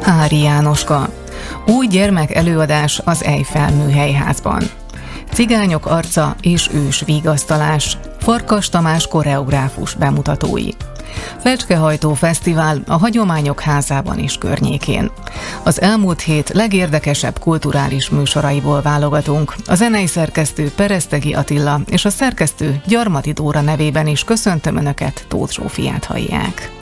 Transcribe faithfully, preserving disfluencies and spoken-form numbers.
Ári Jánoska. Új gyermek előadás az Eiffel Műhelyházban. Cigányok arca és ős vigasztalás. Farkas Tamás koreográfus bemutatói. Fecskehajtó fesztivál a Hagyományok Házában és környékén. Az elmúlt hét legérdekesebb kulturális műsoraiból válogatunk. A zenei szerkesztő Peresztegi Attila és a szerkesztő Gyarmati Dóra nevében is köszöntöm Önöket, Tóth Zsófiát hallják.